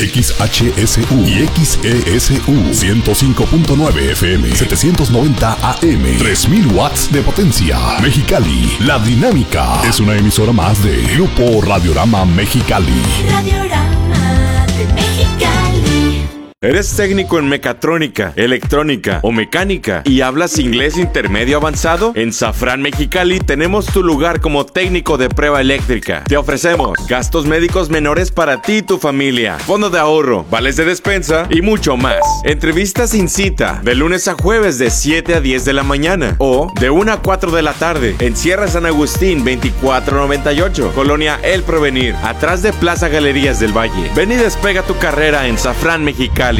XHSU y XESU 105.9 FM, 790 AM, 3000 watts de potencia. Mexicali, La Dinámica es una emisora más de Grupo Radiorama Mexicali. Radiorama de Mexicali. ¿Eres técnico en mecatrónica, electrónica o mecánica y hablas inglés intermedio avanzado? En Safran Mexicali tenemos tu lugar como técnico de prueba eléctrica. Te ofrecemos gastos médicos menores para ti y tu familia, fondo de ahorro, vales de despensa y mucho más. Entrevistas sin cita, de lunes a jueves de 7 a 10 de la mañana o de 1 a 4 de la tarde en Sierra San Agustín 2498, Colonia El Provenir, atrás de Plaza Galerías del Valle. Ven y despega tu carrera en Safran Mexicali.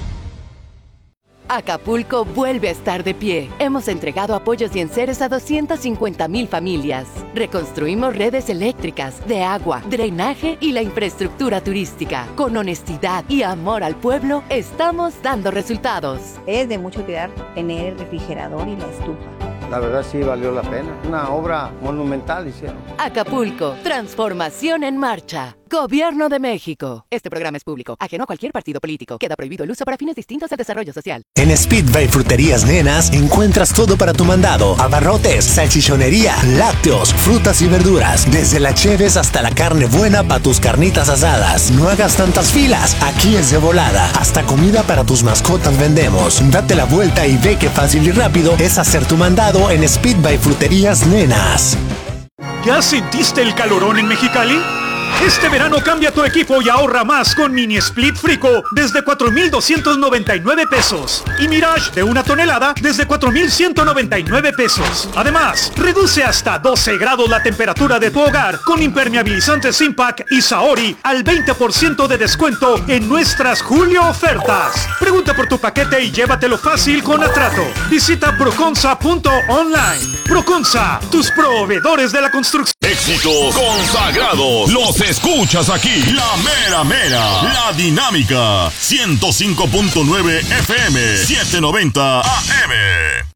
Acapulco vuelve a estar de pie. Hemos entregado apoyos y enseres a 250,000 familias. Reconstruimos redes eléctricas, de agua, drenaje y la infraestructura turística. Con honestidad y amor al pueblo, estamos dando resultados. Es de mucho cuidar tener el refrigerador y la estufa. La verdad sí valió la pena. Una obra monumental hicieron. Acapulco, transformación en marcha. Gobierno de México. Este programa es público, ajeno a cualquier partido político. Queda prohibido el uso para fines distintos del desarrollo social. En Speedway Fruterías Nenas encuentras todo para tu mandado. Abarrotes, salchichonería, lácteos, frutas y verduras. Desde la cheves hasta la carne buena para tus carnitas asadas. No hagas tantas filas. Aquí es de volada. Hasta comida para tus mascotas vendemos. Date la vuelta y ve qué fácil y rápido es hacer tu mandado en Speedway Fruterías Nenas. ¿Ya sentiste el calorón en Mexicali? Este verano cambia tu equipo y ahorra más con Mini Split Frico desde 4,299 pesos. Y Mirage de 1 tonelada desde 4,199 pesos. Además, reduce hasta 12 grados la temperatura de tu hogar con impermeabilizantes Impact y Saori al 20% de descuento en nuestras Julio ofertas. Pregunta por tu paquete y llévatelo fácil con Atrato. Visita proconsa.online. Proconsa, tus proveedores de la construcción. Éxitos consagrados. Los escuchas aquí. La mera mera. La Dinámica. 105.9 FM. 790 AM.